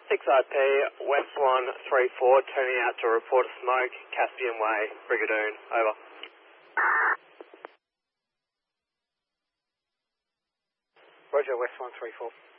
6IP, West 134, turning out to report a smoke, Caspian Way, Brigadoon, over. Roger, West 134.